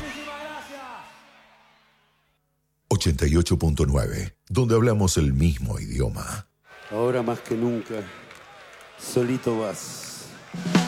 88.9, donde hablamos el mismo idioma. Ahora más que nunca, solito vas.